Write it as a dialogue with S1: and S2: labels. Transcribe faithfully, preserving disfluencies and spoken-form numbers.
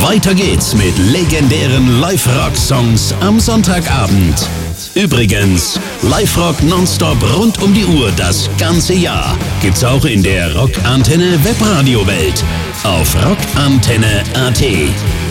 S1: Weiter geht's mit legendären Live-Rock-Songs am Sonntagabend. Übrigens, Live-Rock nonstop rund um die Uhr das ganze Jahr. Gibt's auch in der Rockantenne Webradio-Welt auf rockantenne punkt at.